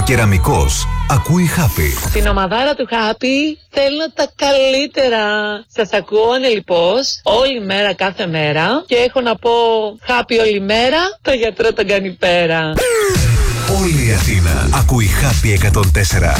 Κεραμικός ακούει Happy. Την ομαδάρα του Happy θέλω τα καλύτερα. Σας ακούω ανελιπώς όλη μέρα, κάθε μέρα. Και έχω να πω Happy όλη μέρα, το γιατρό τον κάνει πέρα. Όλη η Αθήνα ακούει Happy 104.